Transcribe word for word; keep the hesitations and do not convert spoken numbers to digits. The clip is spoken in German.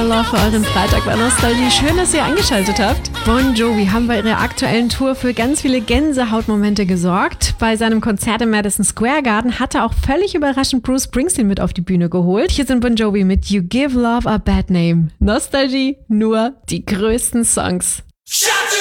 Your Love für euren Freitag bei Nostalgie. Schön, dass ihr eingeschaltet habt. Bon Jovi haben bei ihrer aktuellen Tour für ganz viele Gänsehautmomente gesorgt. Bei seinem Konzert im Madison Square Garden hat er auch völlig überraschend Bruce Springsteen mit auf die Bühne geholt. Hier sind Bon Jovi mit You Give Love a Bad Name. Nostalgie, nur die größten Songs. Shut